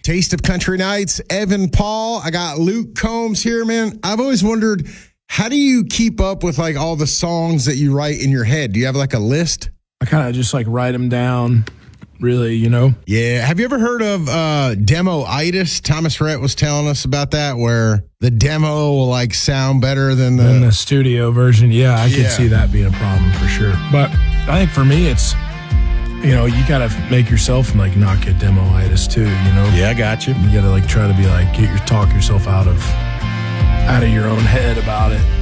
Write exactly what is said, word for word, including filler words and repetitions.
Taste of Country Nights, Evan Paul. I got Luke Combs here, man. I've always wondered, how do you keep up with like all the songs that you write in your head? Do you have like a list? I kind of just like write them down, really, you know? Yeah. Have you ever heard of uh, demo-itis? Thomas Rhett was telling us about that, where the demo will like sound better than the, than the studio version. Yeah, I Yeah. could see that being a problem for sure. But I think for me, it's, you know, you got to make yourself like not get demo-itis too, you know? Yeah, I got you. You got to like try to be like, get your talk yourself out of out of your own head about it.